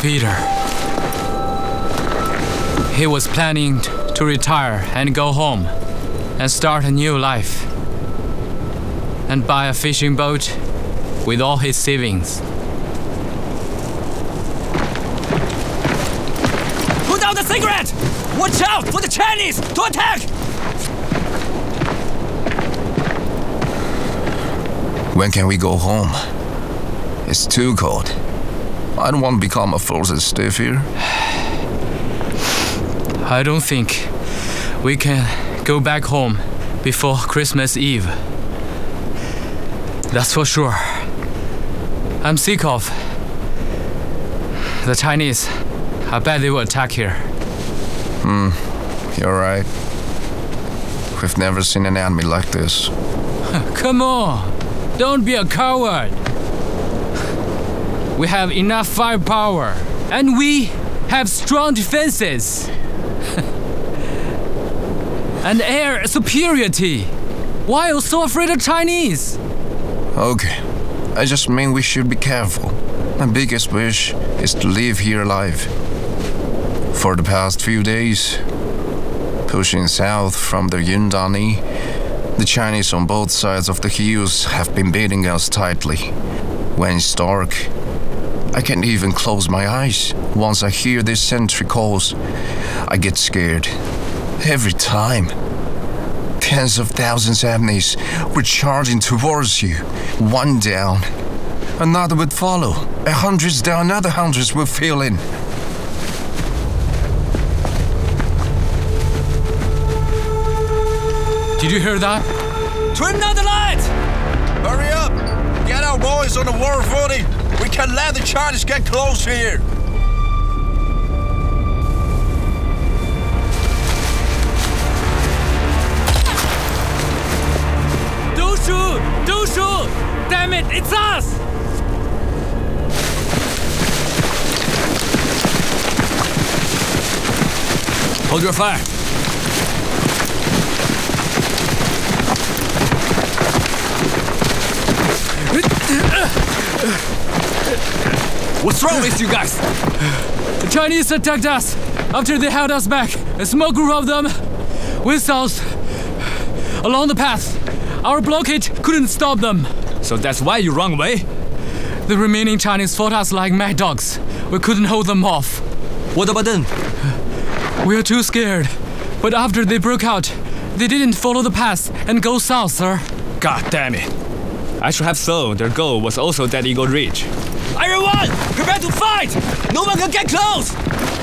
Peter. He was planning to retire and go home and start a new life and buy a fishing boat with all his savings. Put down the cigarette! Watch out for the Chinese to attack! When can we go home? It's too cold. I don't want to become a frozen stiff here. I don't think we can go back home before Christmas Eve. That's for sure. I'm sick of the Chinese. I bet they will attack here. You're right. We've never seen an enemy like this. Come on, don't be a coward. We have enough firepower, and we have strong defenses. And air superiority. Why are you so afraid of Chinese? Okay, I just mean we should be careful. My biggest wish is to live here alive. For the past few days, pushing south from the Yundani, the Chinese on both sides of the hills have been beating us tightly. When it's dark, I can't even close my eyes. Once I hear these sentry calls, I get scared. Every time. Tens of thousands of enemies were charging towards you. One down, another would follow. Hundreds down, another hundreds will fill in. Did you hear that? Trim down the lights! Hurry up! Get our boys on the war footing! We can't let the Chinese get close here! Don't shoot! Don't shoot! Damn it, it's us! Hold your fire. What's wrong with you guys? The Chinese attacked us after they held us back. A small group of them went south along the path. Our blockade couldn't stop them. So that's why you run away? The remaining Chinese fought us like mad dogs. We couldn't hold them off. What about them? We were too scared. But after they broke out, they didn't follow the path and go south, sir. God damn it. I should have thought their goal was also Dead Eagle Ridge. Everyone, prepare to fight! No one can get close!